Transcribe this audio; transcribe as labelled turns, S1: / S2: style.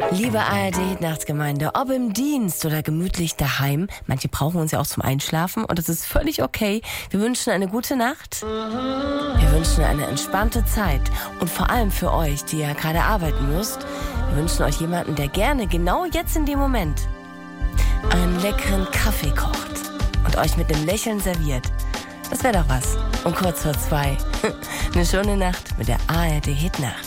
S1: Liebe ARD-Nachtsgemeinde, ob im Dienst oder gemütlich daheim, manche brauchen uns ja auch zum Einschlafen und das ist völlig okay. Wir wünschen eine gute Nacht, wir wünschen eine entspannte Zeit und vor allem für euch, die ja gerade arbeiten müsst, wir wünschen euch jemanden, der gerne genau jetzt in dem Moment einen leckeren Kaffee kocht und euch mit einem Lächeln serviert. Das wäre doch was. Und kurz vor 2, eine schöne Nacht mit der ARD-Hit-Nacht.